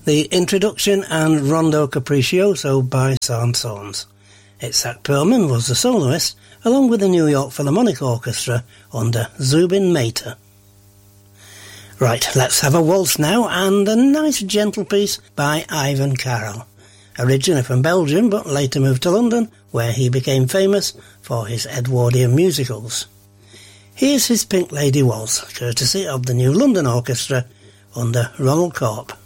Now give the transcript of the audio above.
The introduction and Rondo Capriccioso by Saint-Saëns. Itzhak Perlman was the soloist, along with the New York Philharmonic Orchestra under Zubin Mehta. Right, let's have a waltz now, and a nice gentle piece by Ivan Carroll. Originally from Belgium, but later moved to London, where he became famous for his Edwardian musicals. Here's his Pink Lady Waltz, courtesy of the New London Orchestra under Ronald Corp.